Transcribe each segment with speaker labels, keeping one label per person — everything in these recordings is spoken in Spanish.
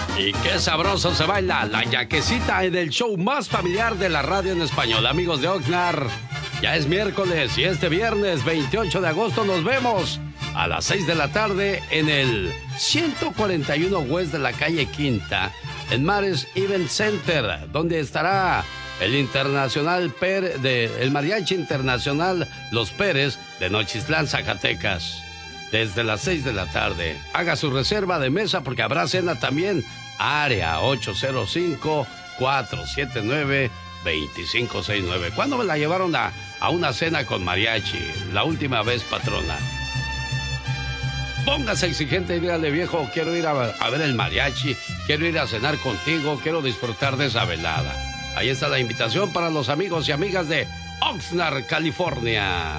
Speaker 1: Y qué sabroso se baila la yaquecita en el show más familiar de la radio en español, amigos de Oxnard. Ya es miércoles y este viernes 28 de agosto nos vemos a las 6 de la tarde en el 141 West de la calle Quinta, en Mares Event Center, donde estará el el Mariachi Internacional Los Pérez de Nochistlán, Zacatecas. Desde las 6 de la tarde. Haga su reserva de mesa porque habrá cena también. Área 805-479-2569. ¿Cuándo me la llevaron a una cena con mariachi? La última vez, patrona. Póngase exigente y dígale, viejo, quiero ir a ver el mariachi, quiero ir a cenar contigo, quiero disfrutar de esa velada. Ahí está la invitación para los amigos y amigas de Oxnard, California.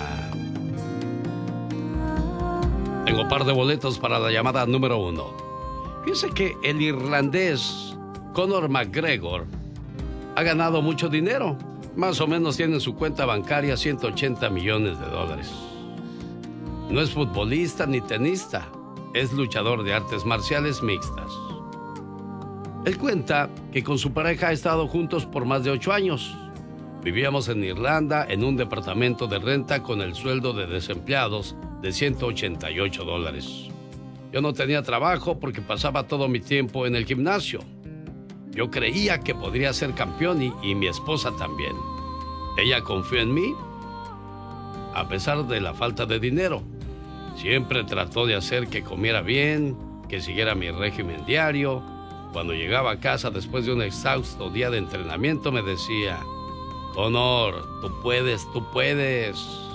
Speaker 1: Tengo un par de boletos para la llamada número 1. Fíjese que el irlandés Conor McGregor ha ganado mucho dinero. Más o menos tiene en su cuenta bancaria $180 millones. No es futbolista ni tenista, es luchador de artes marciales mixtas. Él cuenta que con su pareja ha estado juntos por más de 8 años. Vivíamos en Irlanda en un departamento de renta con el sueldo de desempleados de $188. Yo no tenía trabajo porque pasaba todo mi tiempo en el gimnasio. Yo creía que podría ser campeón y mi esposa también. Ella confió en mí a pesar de la falta de dinero. Siempre trató de hacer que comiera bien, que siguiera mi régimen diario. Cuando llegaba a casa después de un exhausto día de entrenamiento me decía: Conor, tú puedes, tú puedes.